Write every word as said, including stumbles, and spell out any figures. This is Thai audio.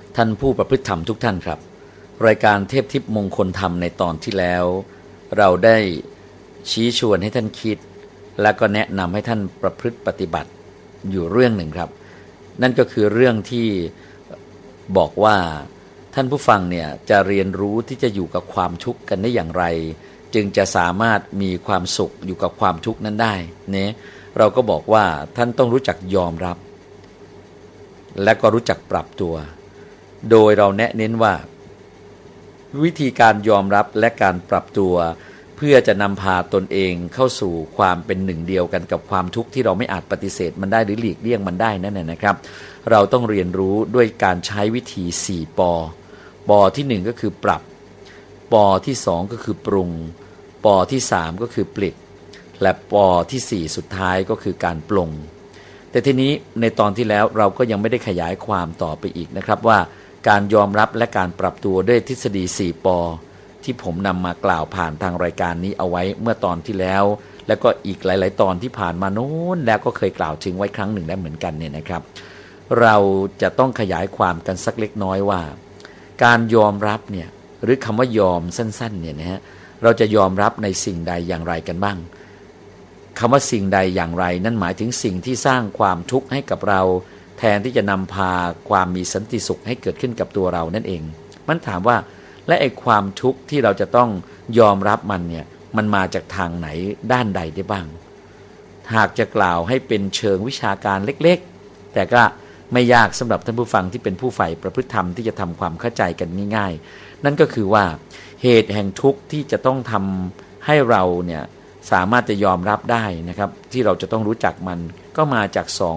ท่านผู้ประพฤติธรรมทุกท่านครับรายการเทพทิพย์มงคลธรรมในตอนที่แล้วเราได้ชี้ชวนให้ท่านคิดและก็แนะนำให้ท่านประพฤติปฏิบัติอยู่เรื่องหนึ่งครับนั่นก็คือเรื่องที่บอกว่าท่านผู้ฟังเนี่ยจะเรียนรู้ที่จะอยู่กับความทุกข์กันได้อย่างไรจึงจะสามารถมีความสุขอยู่กับความทุกข์นั้นได้เนี่ยเราก็บอกว่าท่านต้องรู้จักยอมรับและก็รู้จักปรับตัวโดยเราแนะเน้นว่าวิธีการยอมรับและการปรับตัวเพื่อจะนำพาตนเองเข้าสู่ความเป็นหนึ่งเดียวกันกับความทุกข์ที่เราไม่อาจปฏิเสธมันได้หรือหลีกเลี่ยงมันได้นั่นแหละนะครับเราต้องเรียนรู้ด้วยการใช้วิธีสี่ปอปอที่หนึ่งก็คือปรับปอที่สองก็คือปรุงปอที่สามก็คือปลิดและปอที่สี่สุดท้ายก็คือการปลงแต่ทีนี้ในตอนที่แล้วเราก็ยังไม่ได้ขยายความต่อไปอีกนะครับว่าการยอมรับและการปรับตัวด้วยทฤษฎีสี่ปอที่ผมนำมากล่าวผ่านทางรายการนี้เอาไว้เมื่อตอนที่แล้วแล้วก็อีกหลายๆตอนที่ผ่านมาโน้นแล้วก็เคยกล่าวถึงไว้ครั้งหนึ่งแล้วเหมือนกันเนี่ยนะครับเราจะต้องขยายความกันสักเล็กน้อยว่าการยอมรับเนี่ยหรือคำว่ายอมสั้นๆเนี่ยนะฮะเราจะยอมรับในสิ่งใดอย่างไรกันบ้างคำว่าสิ่งใดอย่างไรนั่นหมายถึงสิ่งที่สร้างความทุกข์ให้กับเราแทนที่จะนำพาความมีสันติสุขให้เกิดขึ้นกับตัวเรานั่นเองมันถามว่าและไอ้ความทุกข์ที่เราจะต้องยอมรับมันเนี่ยมันมาจากทางไหนด้านใดได้บ้างหากจะกล่าวให้เป็นเชิงวิชาการเล็กๆแต่ก็ไม่ยากสำหรับท่านผู้ฟังที่เป็นผู้ใฝ่ประพฤติธรรมที่จะทำความเข้าใจกันง่ายๆนั่นก็คือว่าเหตุแห่งทุกข์ที่จะต้องทำให้เราเนี่ยสามารถจะยอมรับได้นะครับที่เราจะต้องรู้จักมันก็มาจากสอง